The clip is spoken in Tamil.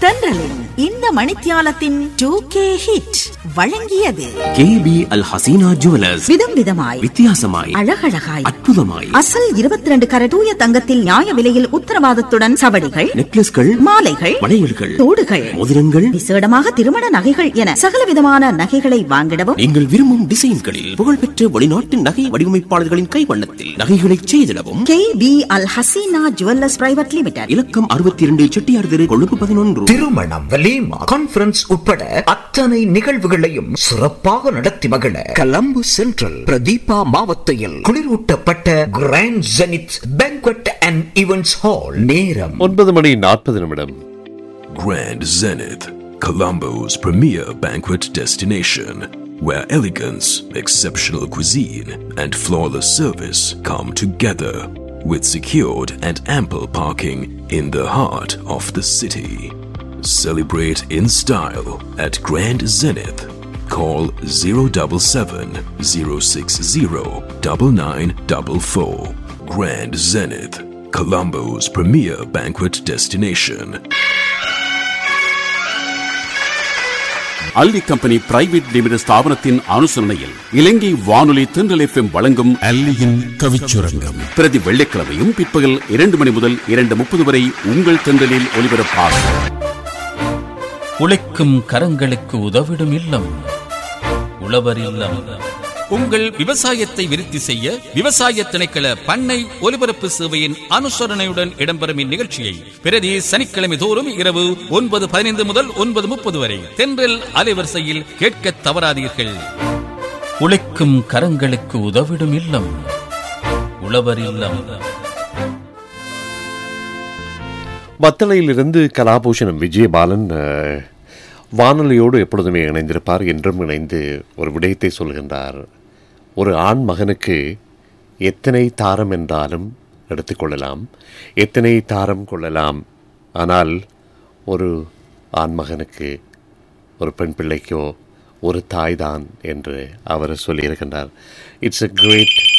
தென்றலின் இந்த மணித்தியாலத்தின் 2K ஹிட் வழங்கியது KB அல் ஹசீனா ஜுவல்லர்ஸ். விதம் விதமாய், வித்தியாசமாய், அழகழகாய், அற்புதமாய், அசல் 22 கர தூய தங்கத்தில் நியாய விலையில் உத்தரவாதத்துடன் சவடிகள், நெக்லஸ்கள், மாலைகள், வளையல்கள், தோடுகள், மோதிரங்கள், விசேடமாக திருமண நகைகள் என சகல விதமான நகைகளை வாங்கிடவும் நீங்கள் விரும்பும் டிசைன்களில் புகழ்பெற்ற வெளிநாட்டு நகை வடிவமைப்பாளர்களின் கைவண்ணத்தில் நகைகளை செய்திடவும் KB அல் ஹசீனா ஜுவல்லர்ஸ் பிரைவேட் லிமிடெட், இலக்கம் 62, செட்டியார் தெரு, கொழும்பு 11. திருமணம், வலீமா, கான்ஃபரன்ஸ் உட்பட அத்தனை நிகழ்வுகளையும் சிறப்பாக நடத்தி மகிழ கொலம்பு சென்ட்ரல் பிரதீபா மாவட்டத்தில் குளிரூட்டப்பட்ட grand zenith banquet and events hall. நேரம் 9:40. Grand Zenith, Colombo's premier banquet destination, where elegance, exceptional cuisine, and flawless service come together, with secured and ample parking in the heart of the city. Celebrate in style at Grand Zenith. Call 077 060 9944. Grand Zenith, Colombo's premier banquet destination. Alli company private limited ஸ்தாபனத்தின் அனுசரணையில் இலங்கை வானொலி தென்றல் FM வழங்கும் அல்லியின் கவிச்சுரங்கம் பிரதி வெள்ளிக்கிழமையும் பிற்பகல் 2 மணி முதல் 2:30 வரை உங்கள் தென்றலில் ஒலிபரப்பாகும். உழைக்கும் கரங்களுக்கு உதவிடும் இல்லம் உழவர் இல்லம். உங்கள் விவசாயத்தை விருத்தி செய்ய விவசாய திணைக்கள பண்ணை ஒலிபரப்பு சேவையின் அனுசரணையுடன் இடம்பெறும் இந்நிகழ்ச்சியை பிரதி சனிக்கிழமை தோறும் இரவு 9:15 முதல் 9:30 வரை தென்றல் அலைவரிசையில் கேட்க தவறாதீர்கள். உழைக்கும் கரங்களுக்கு உதவிடும் இல்லம் உழவர் இல்லம். வத்தளையிலிருந்து கலாபூஷணம் விஜயபாலன் வானொலியோடு எப்பொழுதுமே இணைந்திருப்பார். என்றும் இணைந்து ஒரு விடயத்தை சொல்கின்றார். ஒரு ஆண் மகனுக்கு எத்தனை தாரம் என்றாலும் எடுத்துக்கொள்ளலாம், எத்தனை தாரம் கொள்ளலாம். ஆனால் ஒரு ஆண் மகனுக்கு, ஒரு பெண் பிள்ளைக்கோ ஒரு தாய்தான் என்று அவர் சொல்லியிருக்கின்றார். It's a great